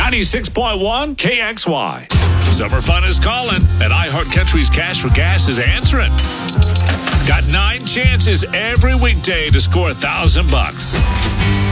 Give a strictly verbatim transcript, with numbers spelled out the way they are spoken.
ninety-six point one K X Y. Summer fun is calling, and iHeart Country's Cash for Gas is answering. Got nine chances every weekday to score a thousand bucks.